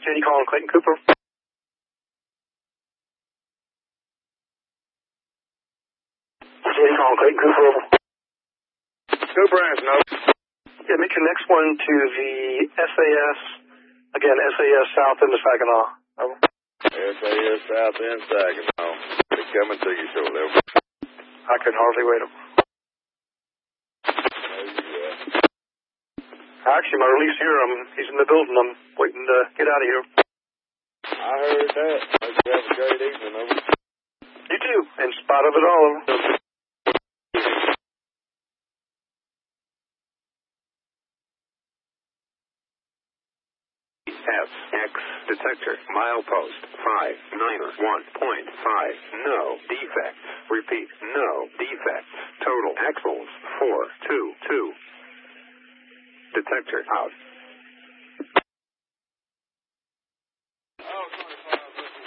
City calling Clayton Cooper. City calling Clayton Cooper, over. Cooper has no. Yeah, make your next one to the SAS. Again, SAS South into Saginaw. Over. SAS South End Saginaw. They're coming to you shortly. Over. I could hardly wait. Actually, my release here, he's in the building. I'm waiting to get out of here. I heard that. Hope you have a great evening. Over. You too, in spite of it all. FX detector milepost 591.5. No defects. Repeat, no defects. Total axles 422. Detector out.